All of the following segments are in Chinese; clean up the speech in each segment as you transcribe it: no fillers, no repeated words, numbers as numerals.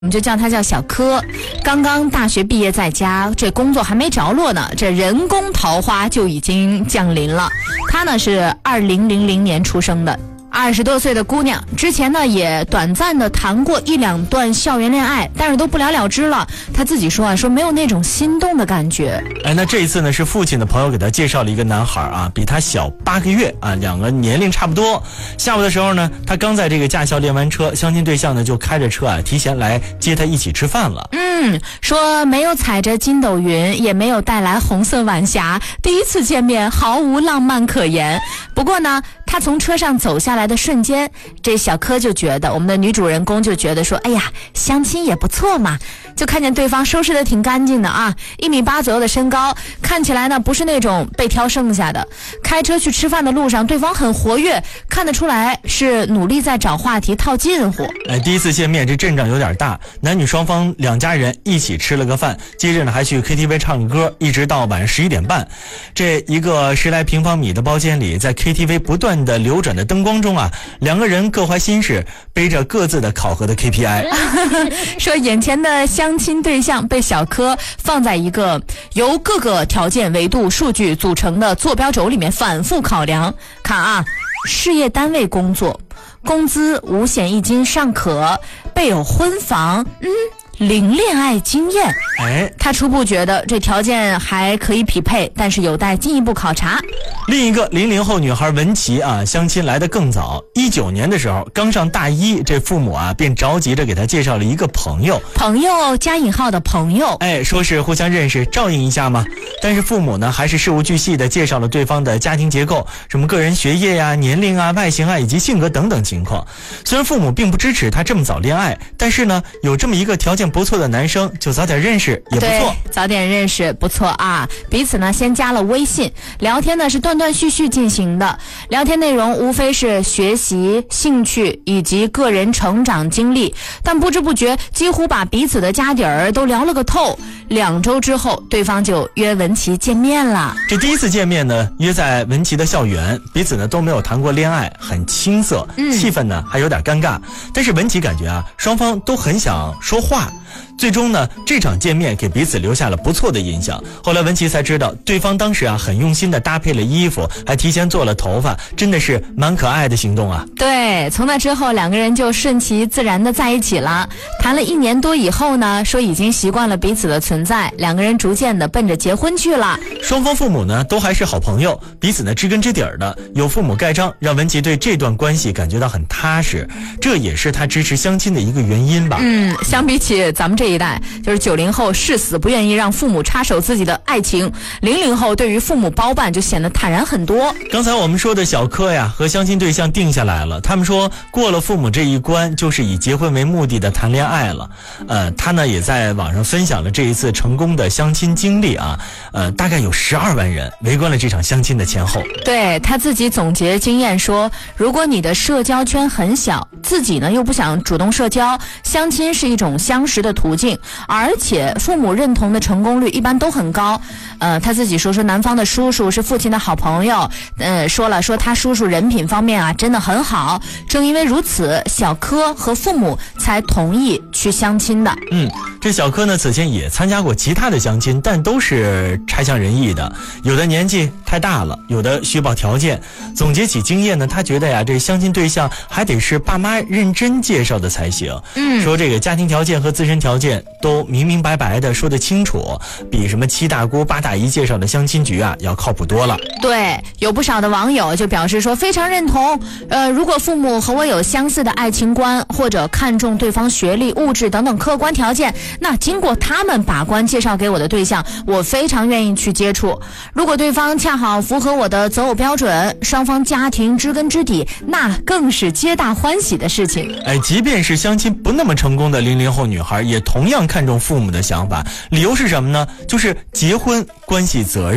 我们就叫他叫小柯，刚刚大学毕业在家，这工作还没着落呢，这人工桃花就已经降临了。他呢是2000年出生的，20多岁的姑娘，之前呢也短暂的谈过1、2段校园恋爱，但是都不了了之了。她自己说说没有那种心动的感觉。 那这一次呢是父亲的朋友给她介绍了一个男孩啊，比她小8个月啊，两个年龄差不多。下午的时候呢，她刚在这个驾校练完车，相亲对象呢就开着车啊提前来接她一起吃饭了。 说没有踩着筋斗云，也没有带来红色晚霞，第一次见面毫无浪漫可言。不过呢，他从车上走下来的瞬间，这小柯就觉得，我们的女主人公就觉得说，哎呀，相亲也不错嘛。就看见对方收拾得挺干净的啊，1.8米左右的身高，看起来呢不是那种被挑剩下的。开车去吃饭的路上，对方很活跃，看得出来是努力在找话题套近乎。 第一次见面，这阵仗有点大，男女双方2家人一起吃了个饭，接着呢还去 KTV 唱歌，一直到晚上11点半。这一个10来平方米的包间里，在 KTV 不断的流转的灯光中啊，2个人各怀心事，背着各自的考核的 KPI 说眼前的相亲对象被小柯放在一个由各个条件维度数据组成的坐标轴里面反复考量。看啊，事业单位工作，工资5险1金尚可，备有婚房，零恋爱经验。他初步觉得这条件还可以匹配，但是有待进一步考察。 另一个00后女孩文琪啊，相亲来得更早。19年的时候，刚上大一，这父母啊便着急着给她介绍了一个朋友加引号的朋友，说是互相认识，照应一下嘛。但是父母呢，还是事无巨细的介绍了对方的家庭结构，什么个人学业呀、年龄啊、外形啊以及性格等等情况。虽然父母并不支持他这么早恋爱，但是呢，有这么一个条件不错的男生，就早点认识也不错。 早点认识不错啊。彼此呢先加了微信，聊天呢是断断续续进行的，聊天内容无非是学习、兴趣以及个人成长经历，但不知不觉几乎把彼此的家底儿都聊了个透。2周之后，对方就约文琪见面了。 这第一次见面呢，约在文琪的校园，彼此呢都没有谈过恋爱，很青涩，气氛呢还有点尴尬。但是文琪感觉啊，双方都很想说话。最终呢，这场见面给彼此留下了不错的印象。后来文琪才知道，对方当时啊很用心的搭配了衣服，还提前做了头发，真的是蛮可爱的行动啊。 对，从那之后2个人就顺其自然的在一起了。谈了1年多以后呢，说已经习惯了彼此的存在，2个人逐渐的奔着结婚去了。 双方父母呢都还是好朋友，彼此呢知根知底儿的，有父母盖章，让文琪对这段关系感觉到很踏实，这也是他支持相亲的一个原因吧。 相比起咱们这一代，就是90后誓死不愿意让父母插手自己的爱情，00后对于父母包办就显得坦然很多。 刚才我们说的小柯呀，和相亲对象定下来了，他们说过了父母这一关，就是以结婚为目的的谈恋爱了。他呢也在网上分享了这一次成功的相亲经历啊，大概有12万人围观了这场相亲的前后。 对，他自己总结经验说，如果你的社交圈很小，自己呢又不想主动社交，相亲是一种相识的途径，而且父母认同的成功率一般都很高。他自己说男方的叔叔是父亲的好朋友，说他叔叔人品方面啊真的很好。正因为如此，小柯和父母才同意去相亲的。 这小柯呢此前也参加过其他的相亲，但都是差强人意的，有的年纪太大了，有的虚报条件。总结起经验呢，他觉得呀，这相亲对象还得是爸妈认真介绍的才行。说这个家庭条件和自身条件都明明白白的说得清楚，比什么7大姑8大姨介绍的相亲局啊要靠谱多了。 对，有不少的网友就表示说非常认同。如果父母和我有相似的爱情观，或者看重对方学历、物质等等客观条件，那经过他们把关介绍给我的对象，我非常愿意去接触。如果对方恰好符合我的择偶标准，双方家庭知根知底，那更是皆大欢喜的事情。 即便是相亲不那么成功的00后女孩，也同样看重父母的想法。理由是什么呢？就是结婚关系责任，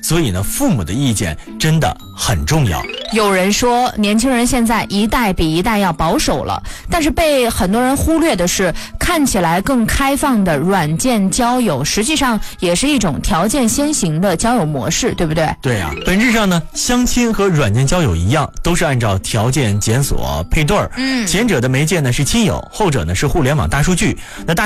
所以呢，父母的意见真的很重要。 有人说，年轻人现在一代比一代要保守了，但是被很多人忽略的是，看起来更开放的软件交友，实际上也是一种条件先行的交友模式，对不对？ 对啊，本质上呢，相亲和软件交友一样，都是按照条件检索配对儿。前者的媒介呢是亲友，后者呢是互联网大数据。那